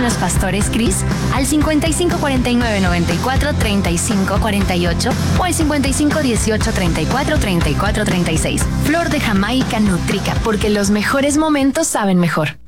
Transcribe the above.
con los pastores Cris al 55 49 94 35 48 o al 55 18 34 34 36. Flor de Jamaica Nutrica, porque los mejores momentos saben mejor.